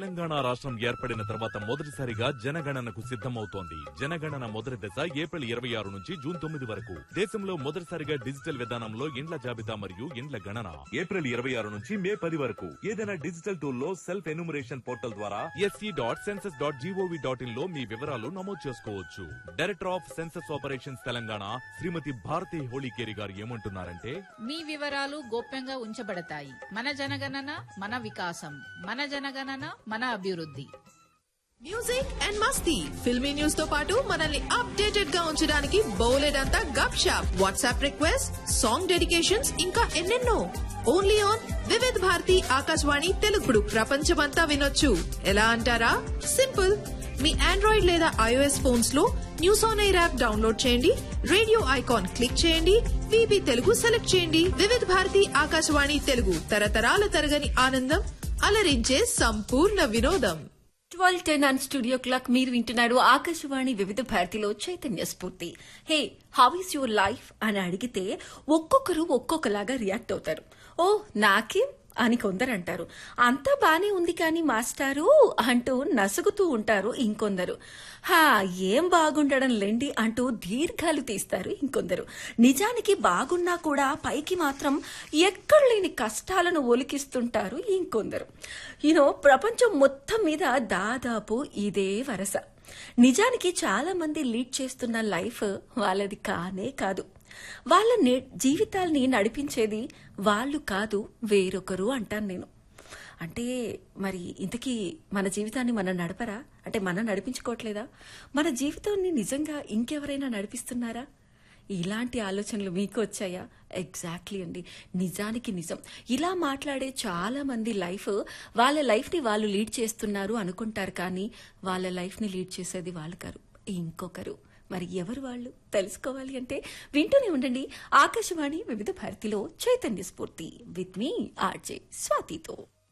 తెలంగాణ రాష్ట్రం ఏర్పడిన తర్వాత మొదటిసారిగా జనగణనకు సిద్ధమవుతోంది. జనగణన మొదటి దశ ఏప్రిల్ 26 నుంచి జూన్ 9 వరకు. దేశంలో మొదటిసారిగా డిజిటల్ విధానంలో ఇండ్ల జాబితా మరియు ఇండ్ల గణన ఏప్రిల్ 26 నుంచి మే 10 వరకు. ఏదైనా డిజిటల్ టూల్ లో సెల్ఫ్ ఎన్యూమరేషన్ పోర్టల్ ద్వారా sc.census.gov.in లో మీ వివరాలు నమోదు చేసుకోవచ్చు. Director of census operations Telangana శ్రీమతి భారతి హోళీకేరి గారు ఏమంటున్నారంటే, మీ వివరాలు గోప్యంగా ఉంచబడతాయి. మన జనగణన మన వికాసం, మన జనగణన మన అభివృద్ధి. Music and Masti filmy news తో పాటు మనల్ని అప్డేటెడ్ గా ఉంచడానికి బౌలెడంతా గప్ shop, WhatsApp request, song dedications, ఇంకా ఎన్నెన్నో. Only on Vividh Bharati Akashvani తెలుగుడు. ప్రపంచమంతా వినొచ్చు. ఎలా అంటారా? సింపుల్. మీ ఆండ్రాయిడ్ లేదా ఐఓఎస్ ఫోన్స్ లో news on air app download చేయండి, రేడియో ఐకాన్ క్లిక్ చేయండి, విబి తెలుగు సెలెక్ట్ చేయండి. వివిధ భారతి ఆకాశవాణి తెలుగు, తరతరాల తరగని ఆనందం, అలరించే సంపూర్ణ వినోదం. 12:10 ఆన్ స్టూడియో క్లాక్. మీరు వింటున్నారు ఆకాశవాణి వివిధ భారతిలో చైతన్య స్ఫూర్తి. హే, హౌ ఈస్ యువర్ లైఫ్ అని అడిగితే ఒక్కొక్కరు ఒక్కొక్కలాగా రియాక్ట్ అవుతారు. ఓ నాకేం అని కొందరు అంటారు. అంతా బానే ఉంది కానీ మాస్టారు అంటూ నసుగుతూ ఉంటారు ఇంకొందరు. ఏం బాగుండడం లేండి అంటూ దీర్ఘాలు తీస్తారు ఇంకొందరు. నిజానికి బాగున్నా కూడా పైకి మాత్రం ఎక్కడలేని కష్టాలను ఒలికిస్తుంటారు ఇంకొందరు. ప్రపంచం మొత్తం మీద దాదాపు ఇదే వరస. నిజానికి చాలా మంది లీడ్ చేస్తున్న లైఫ్ వాళ్ళది కానే కాదు. వాళ్ళ జీవితాల్ని నడిపించేది వాళ్ళు కాదు, వేరొకరు అంటాను నేను. అంటే మరి ఇంతకీ మన జీవితాన్ని మనం నడపరా? అంటే మనం నడిపించుకోవట్లేదా? మన జీవితాన్ని నిజంగా ఇంకెవరైనా నడిపిస్తున్నారా? ఇలాంటి ఆలోచనలు మీకు వచ్చాయా? ఎగ్జాక్ట్లీ అండి, నిజానికి నిజం. ఇలా మాట్లాడే చాలా మంది వాళ్ళ లైఫ్ ని వాళ్ళు లీడ్ చేస్తున్నారు అనుకుంటారు, కానీ వాళ్ళ లైఫ్ ని లీడ్ చేసేది వాళ్ళు కాదు, ఇంకొకరు. మరి ఎవరు వాళ్ళు తెలుసుకోవాలి అంటే వింటూనే ఉండండి ఆకాశవాణి వివిధ భారతిలో చైతన్య స్ఫూర్తి విత్ మీ ఆర్జే స్వాతితో.